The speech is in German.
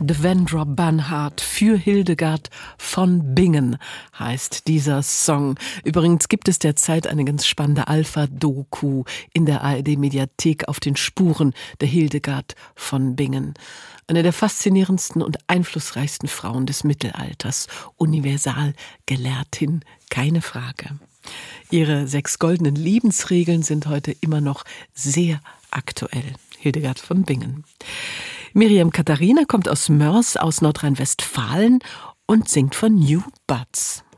Devendra Banhart für Hildegard von Bingen heißt dieser Song. Übrigens gibt es derzeit eine ganz spannende Alpha-Doku in der ARD-Mediathek auf den Spuren der Hildegard von Bingen. Eine der faszinierendsten und einflussreichsten Frauen des Mittelalters. Universalgelehrtin, keine Frage. Ihre 6 goldenen Lebensregeln sind heute immer noch sehr aktuell. Hildegard von Bingen. Miriam Katharina kommt aus Mörs aus Nordrhein-Westfalen und singt von New Buds.